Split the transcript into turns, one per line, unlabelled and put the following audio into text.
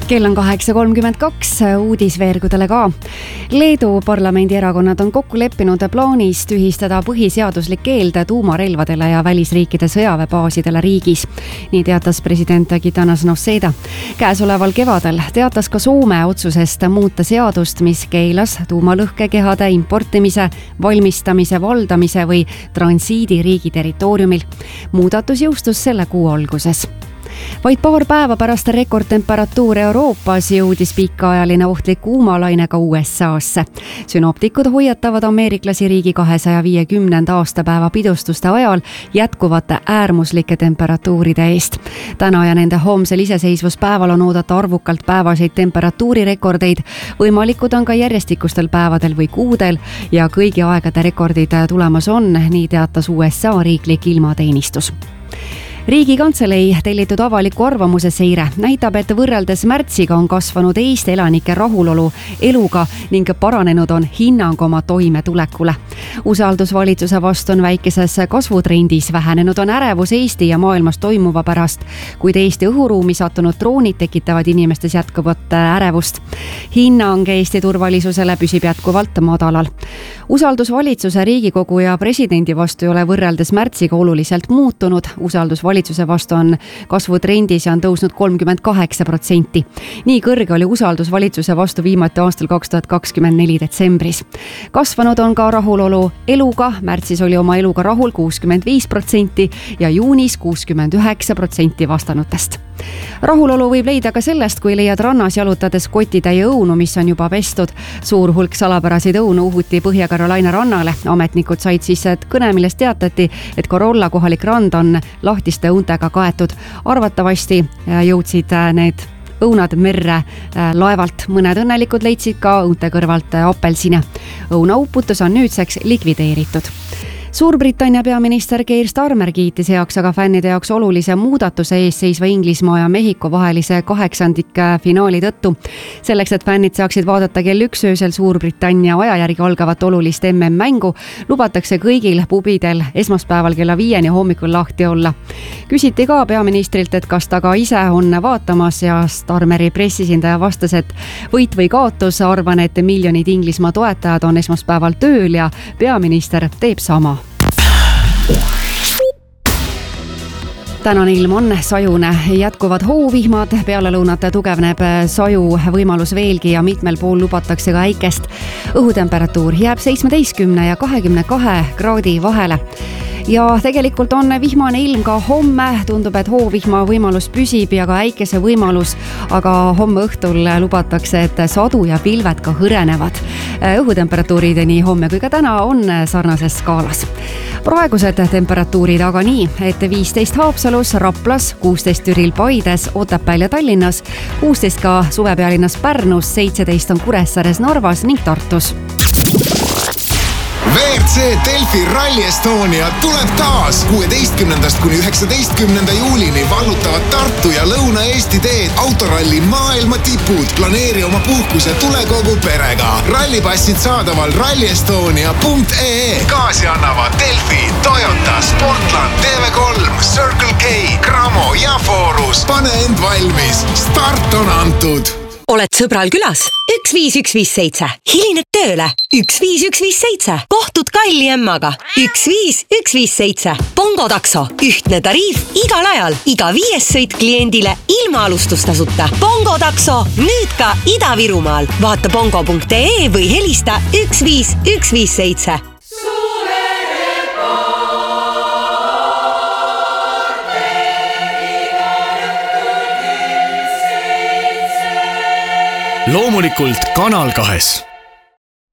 Kell on 8.32, uudisveergudele ka. Leedu parlamendierakonnad on kokku leppinud plaanis tühistada põhiseaduslik keeld tuumarelvadele ja välisriikide sõjaväebaasidele riigis. Nii teatas president Gitanas Nausėda. Käesoleval kevadel teatas ka Soome otsusest muuta seadust, mis keelas tuumalõhkekehade importimise, valmistamise, valdamise või transiidi riigi territooriumil. Muudatus jõustus selle kuu alguses. Vaid paar päeva pärast rekordtemperatuur Euroopas jõudis pikaajaline ohtlik kuumalaine ka USA'sse. Synoptikud hoiatavad ameeriklasi riigi 250. aastapäeva pidustuste ajal jätkuvate äärmuslike temperatuuride eest. Täna ja nende homsel iseseisvuspäeval on oodata arvukalt päevaseid temperatuurirekordeid. Võimalikud on ka järjestikustel päevadel või kuudel ja kõigi aegade rekordid tulemas on, nii teatas USA riiklik ilmateenistus. Riigikantselei tellitud avaliku arvamuse seire näitab, et võrreldes märtsiga on kasvanud Eesti elanike rahulolu eluga ning paranenud on hinnang oma toimetulekule. Usaldus valitsuse vastu on väikeses kasvutrendis, vähenenud on ärevus Eesti ja maailmas toimuva pärast, kuid Eesti õhuruumi sattunud droonid tekitavad inimestes jätkuvat ärevust. Hinnang Eesti turvalisusele püsib jätkuvalt madalal. Usaldus valitsuse, Riigikogu ja presidendi vastu ei ole võrreldes märtsiga oluliselt muutunud. Usaldus valitsuse vastu on kasvutrendis ja on tõusnud 38%. Nii kõrge oli usaldus valitsuse vastu viimati aastal 2024 detsembris. Kasvanud on ka rahulolu eluga, märtsis oli oma eluga rahul 65% ja juunis 69% vastanutest. Rahulolu võib leida ka sellest, kui leiad rannas jalutades kotitäie õunu, mis on juba pestud. Suur hulk salapäraseid õunu uhuti Põhja-Carolina rannale. Ametnikud said siis kõne, millest teatati, et Corolla kohalik rand on lahtiste õuntega kaetud. Arvatavasti jõudsid need õunad merre laevalt. Mõned õnnelikud leidsid ka õunte kõrvalt apelsine. Õuna uputus on nüüdseks likvideeritud. Suurbritannia peaminister Keir Starmer kiitis heaks aga fännide jaoks olulise muudatuse ees seisva Inglismaa ja Mehhiko vahelise 8. finaali tõttu. Selleks, et fännid saaksid vaadata kell 1 öösel Suurbritannia aja järgi algavat olulist MM-mängu, lubatakse kõigil pubidel esmaspäeval kella 5 hommikul lahti olla. Küsiti ka peaministrilt, et kas ta ka ise on vaatamas ja Starmeri pressisindaja vastas, et võit või kaotus, arvan, et miljonid Inglismaa toetajad on esmaspäeval tööl ja peaminister teeb sama. Tänane ilm on sajune, jätkuvad hoovihmad, peale lõunat tugevneb saju võimalus veelgi ja mitmel pool lubatakse ka äikest. Õhutemperatuur jääb 17 ja 22 kraadi vahele. Ja tegelikult on vihmane ilm ka homme, tundub, et hoovihma võimalus püsib ja ka äikese võimalus, aga homme õhtul lubatakse, et sadu ja pilved ka hõrenevad. Õhutemperatuurid nii homme kui ka täna on sarnases skaalas. Praegused temperatuurid aga nii, et 15 Haapsalus, Raplas, 16 Türil, Paides, Otepääl ja Tallinnas, 16 ka suvepealinnas Pärnus, 17 on Kuressaares, Narvas ning Tartus.
WRC Delfi Rally Estonia tuleb taas 16. kuni 19. juulini vallutavad Tartu ja Lõuna-Eesti teed autoralli maailma tipud. Planeeri oma puhkuse tule kogu perega. Rallipassid saadaval rallyestonia.ee. Gaasi annavad Delfi, Toyota, Sportland, TV3, Circle K, Cramo ja Forus. Pane end valmis. Start on antud.
Oled sõbral külas? 15157. Hilined tööle? 15157. Kohtud Kalli emmaga? 15157. Bongo takso. Ühtne tariif igal ajal. Iga 5. sõit kliendile ilma alustustasuta. Bongo takso. Nüüd ka Ida-Virumaal. Vaata bongo.ee või helista 15157.
Loomulikult Kanal 2.